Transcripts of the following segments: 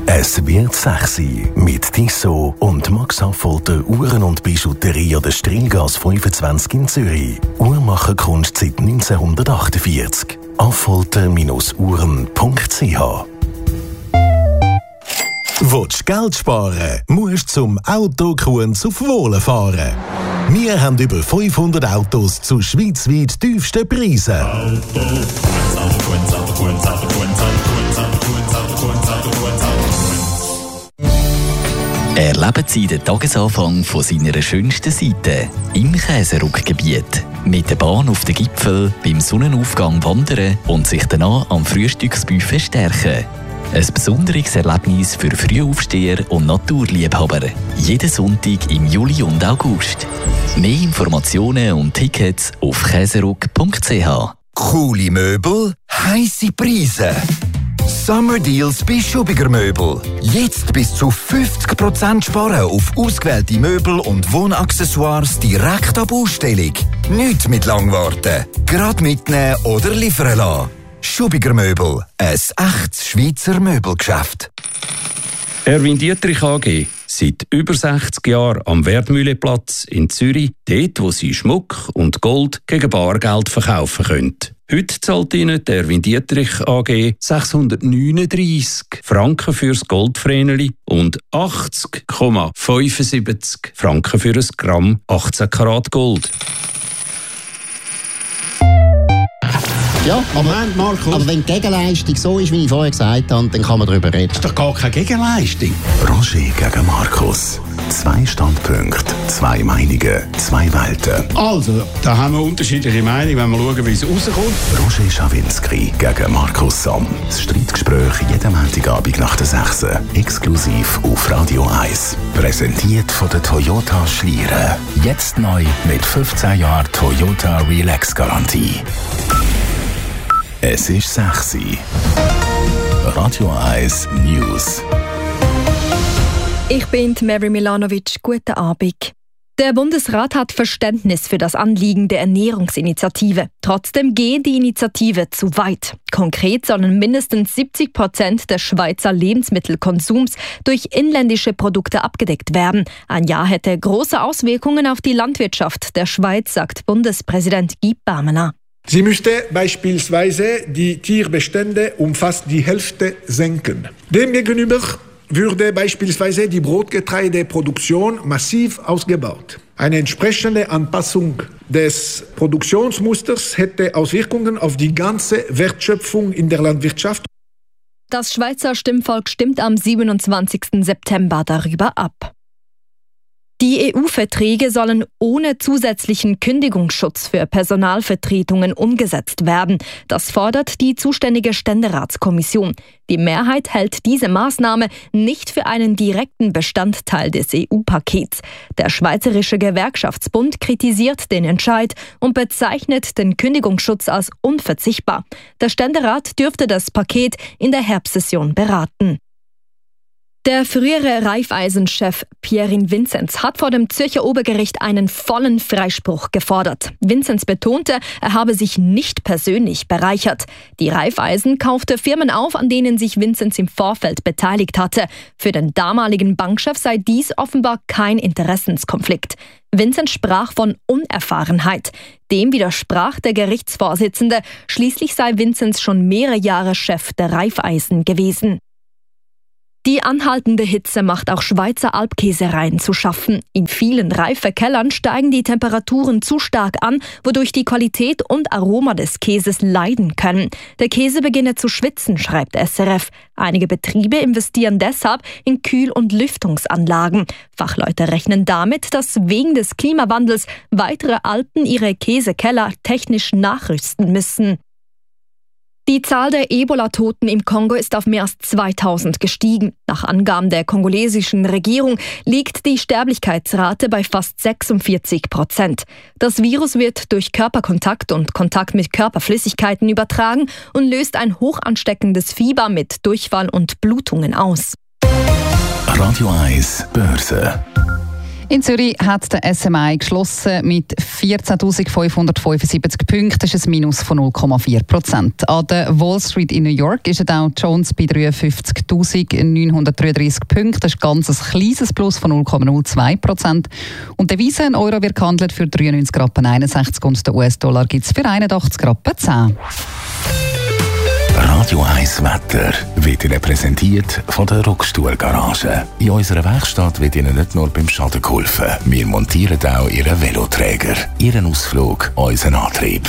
Es wird sexy mit Tissot und Max Affolter Uhren und Bijouterie an der Strilgas 25 in Zürich. Uhrmacherkunst seit 1948. Affolter-uhren.ch. Willst du Geld sparen, musst du zum Auto Kunz auf Wohlen fahren. Wir haben über 500 Autos zu schweizweit tiefsten Preisen. Erleben Sie den Tagesanfang von seiner schönsten Seite im Käseruckgebiet. Mit der Bahn auf den Gipfel, beim Sonnenaufgang wandern und sich danach am Frühstücksbuffet stärken. Ein besonderes Erlebnis für Frühaufsteher und Naturliebhaber. Jeden Sonntag im Juli und August. Mehr Informationen und Tickets auf käseruck.ch. Coole Möbel, heisse Preise. Summer Deals bei Schubiger Möbel. Jetzt bis zu 50% sparen auf ausgewählte Möbel und Wohnaccessoires direkt ab Ausstellung. Nicht mit lang warten. Gerade mitnehmen oder liefern lassen. Schubiger Möbel. Ein echtes Schweizer Möbelgeschäft. Erwin Dietrich AG. Seit über 60 Jahren am Wertmühleplatz in Zürich. Dort, wo Sie Schmuck und Gold gegen Bargeld verkaufen können. Heute zahlt Ihnen der Erwin Dietrich AG 639 Franken fürs Goldvreneli und 80,75 Franken für ein Gramm 18 Karat Gold. Ja, aber wenn die Gegenleistung so ist, wie ich vorher gesagt habe, dann kann man darüber reden. Das ist doch gar keine Gegenleistung. Roger gegen Markus. 2 Standpunkte, 2 Meinungen, 2 Welten. Also, da haben wir unterschiedliche Meinungen, wenn wir schauen, wie es rauskommt. Roger Schawinski gegen Markus Somm. Das Streitgespräch jeden Montagabend nach der 6. Exklusiv auf Radio 1. Präsentiert von der Toyota Schlieren. Jetzt neu mit 15 Jahren Toyota Relax Garantie. Es ist sexy. Radio 1 News. Ich bin Mary Milanovic. Guten Abend. Der Bundesrat hat Verständnis für das Anliegen der Ernährungsinitiative. Trotzdem geht die Initiative zu weit. Konkret sollen mindestens 70% des Schweizer Lebensmittelkonsums durch inländische Produkte abgedeckt werden. Ein Ja hätte große Auswirkungen auf die Landwirtschaft der Schweiz, sagt Bundespräsident Guy Parmelin. Sie müsste beispielsweise die Tierbestände um fast die Hälfte senken. Demgegenüber würde beispielsweise die Brotgetreideproduktion massiv ausgebaut. Eine entsprechende Anpassung des Produktionsmusters hätte Auswirkungen auf die ganze Wertschöpfung in der Landwirtschaft. Das Schweizer Stimmvolk stimmt am 27. September darüber ab. Die EU-Verträge sollen ohne zusätzlichen Kündigungsschutz für Personalvertretungen umgesetzt werden. Das fordert die zuständige Ständeratskommission. Die Mehrheit hält diese Maßnahme nicht für einen direkten Bestandteil des EU-Pakets. Der Schweizerische Gewerkschaftsbund kritisiert den Entscheid und bezeichnet den Kündigungsschutz als unverzichtbar. Der Ständerat dürfte das Paket in der Herbstsession beraten. Der frühere Raiffeisen-Chef Pierin Vinzenz hat vor dem Zürcher Obergericht einen vollen Freispruch gefordert. Vinzenz betonte, er habe sich nicht persönlich bereichert. Die Raiffeisen kaufte Firmen auf, an denen sich Vinzenz im Vorfeld beteiligt hatte. Für den damaligen Bankchef sei dies offenbar kein Interessenskonflikt. Vinzenz sprach von Unerfahrenheit. Dem widersprach der Gerichtsvorsitzende. Schließlich sei Vinzenz schon mehrere Jahre Chef der Raiffeisen gewesen. Die anhaltende Hitze macht auch Schweizer Alpkäsereien zu schaffen. In vielen Reifekellern steigen die Temperaturen zu stark an, wodurch die Qualität und Aroma des Käses leiden können. Der Käse beginne zu schwitzen, schreibt SRF. Einige Betriebe investieren deshalb in Kühl- und Lüftungsanlagen. Fachleute rechnen damit, dass wegen des Klimawandels weitere Alpen ihre Käsekeller technisch nachrüsten müssen. Die Zahl der Ebola-Toten im Kongo ist auf mehr als 2000 gestiegen. Nach Angaben der kongolesischen Regierung liegt die Sterblichkeitsrate bei fast 46%. Das Virus wird durch Körperkontakt und Kontakt mit Körperflüssigkeiten übertragen und löst ein hochansteckendes Fieber mit Durchfall und Blutungen aus. Radio 1 Börse. In Zürich hat der SMI geschlossen mit 14.575 Punkten. Das ist ein Minus von 0,4%. An der Wall Street in New York ist der Dow Jones bei 53.933 Punkten. Das ist ganz ein kleines Plus von 0,02%. Und der Devise, ein Euro wird gehandelt für 93,61 Rappen und der US-Dollar gibt es für 81,10 Rappen. Radio 1 Wetter wird Ihnen präsentiert von der Rockstuhl Garage. In unserer Werkstatt wird Ihnen nicht nur beim Schaden geholfen. Wir montieren auch Ihren Veloträger, Ihren Ausflug, unseren Antrieb.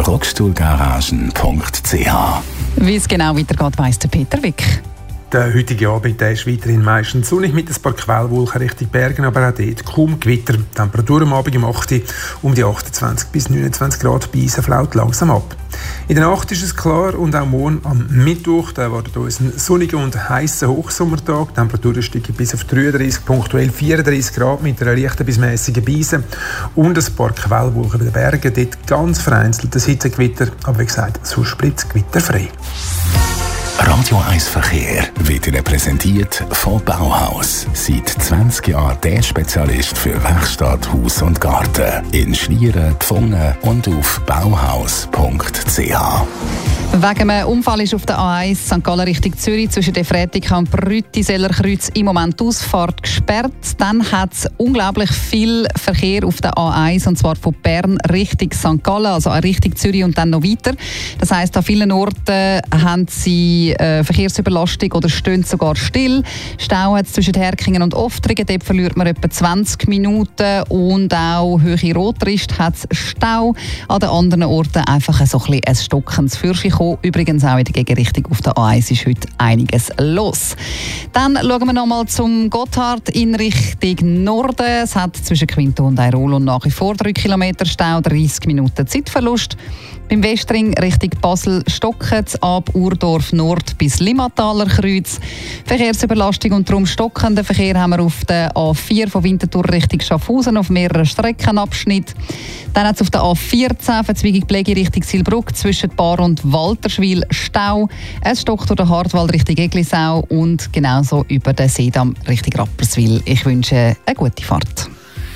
Rockstuhlgaragen.ch. Wie es genau weitergeht, weiss der Peter Wick. Der heutige Abend ist weiterhin meistens sonnig mit ein paar Quellwolken Richtung Bergen, aber auch dort kaum Gewitter. Die Temperatur am Abend um 8 Uhr um die 28 bis 29 Grad, bei Eisen flaut langsam ab. In der Nacht ist es klar und auch morgen am Mittwoch, da erwartet uns ein sonniger und heißer Hochsommertag. Die Temperatur steigt bis auf 33, punktuell 34 Grad mit einer leichten bis mäßigen Beise und ein paar Quellwolken bei den Bergen. Dort ganz vereinzelt das Hitzegewitter, aber wie gesagt, sonst bleibt es gewitterfrei. Radio 1 Verkehr wird Ihnen präsentiert von Bauhaus. Seit 20 Jahren der Spezialist für Werkstatt, Haus und Garten. In Schlieren, Pfungen und auf bauhaus.ch. Wegen einem Unfall ist auf der A1 St. Gallen Richtung Zürich zwischen der Fretika und Brüttisellerkreuz im Moment die Ausfahrt gesperrt. Dann hat es unglaublich viel Verkehr auf der A1 und zwar von Bern Richtung St. Gallen, also Richtung Zürich und dann noch weiter. Das heisst, an vielen Orten haben sie Verkehrsüberlastung oder stehen sogar still. Stau hat es zwischen Herkingen und Oftringen, dort verliert man etwa 20 Minuten und auch Höhe Rotrist hat es Stau. An den anderen Orten einfach so ein bisschen ein stockendes Fürschchen. Übrigens auch in der Gegenrichtung auf der A1 ist heute einiges los. Dann schauen wir nochmal zum Gotthard in Richtung Norden. Es hat zwischen Quinto und Airolo nach wie vor 3 Kilometer Stau, 30 Minuten Zeitverlust. Beim Westring Richtung Basel stocken es ab Urdorf Nord bis Limmataler Kreuz. Verkehrsüberlastung und darum stockenden Verkehr haben wir auf der A4 von Winterthur Richtung Schaffhausen auf mehreren Streckenabschnitten. Dann hat es auf der A14 Verzweigung Pflege Richtung Silbruck zwischen Bar und Walterswil Stau. Es stockt durch den Hartwald Richtung Eglisau und genauso über den Seedamm Richtung Rapperswil. Ich wünsche eine gute Fahrt.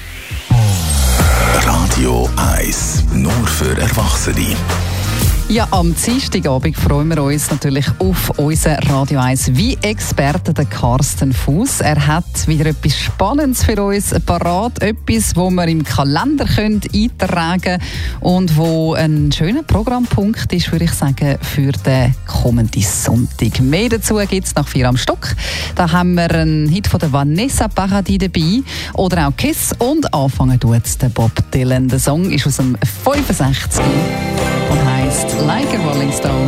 Radio 1, nur für Erwachsene. Ja, am Dienstagabend freuen wir uns natürlich auf unseren Radio 1 Wie-Experte, den Carsten Fuss. Er hat wieder etwas Spannendes für uns parat, etwas, wo wir im Kalender eintragen können und wo ein schöner Programmpunkt ist, würde ich sagen, für den kommenden Sonntag. Mehr dazu gibt es nach 4 am Stock. Da haben wir einen Hit von der Vanessa Paradis dabei oder auch Kiss und anfangen tut der Bob Dylan. Der Song ist aus dem 65 und heisst Like a Rolling Stone.